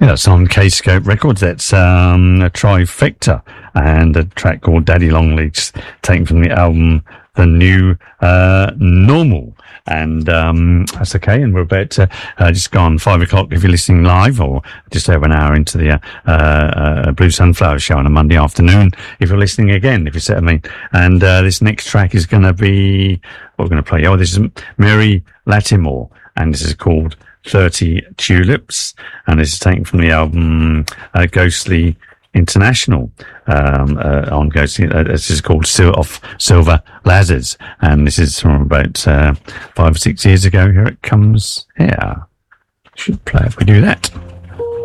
Yeah, that's on K-Scope Records. That's a Trifecta and a track called Daddy Longlegs, taken from the album The New Normal. And that's okay. And we're about to just gone 5 o'clock if you're listening live, or just over an hour into the Blue Sunflower Show on a Monday afternoon if you're listening again, if you see what I mean. And this next track is going to be, what we're going to play. Oh, this is Mary Latimore, and this is called 30 Tulips, and this is taken from the album Ghostly International on Ghostly. This is called Silver Lazards, and this is from about 5 or 6 years ago. Here it comes. Here should play if we do that.